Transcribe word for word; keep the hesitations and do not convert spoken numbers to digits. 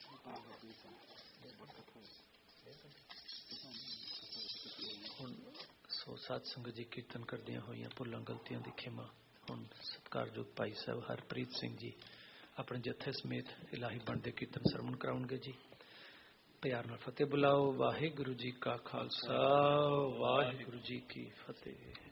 ਹੁਣ ਸੋ ਸਾਧ ਸੰਗਤ ਜੀ ਕੀਰਤਨ ਕਰਦਿਆਂ ਹੋਈਆਂ ਭੁੱਲਾਂ ਗਲਤੀਆਂ ਦੀ ਖਿਮਾ। ਹੁਣ ਸਤਿਕਾਰਯੋਗ ਭਾਈ ਸਾਹਿਬ ਹਰਪ੍ਰੀਤ ਸਿੰਘ ਜੀ ਆਪਣੇ ਜਥੇ ਸਮੇਤ ਇਲਾਹੀ ਬਣ ਦੇ ਕੀਰਤਨ ਸਰਵਣ ਕਰਾਉਣਗੇ ਜੀ। ਪਿਆਰ ਨਾਲ ਫਤਿਹ ਬੁਲਾਓ। ਵਾਹਿਗੁਰੂ ਜੀ ਕਾ ਖਾਲਸਾ, ਵਾਹਿਗੁਰੂ ਜੀ ਕੀ ਫਤਿਹ।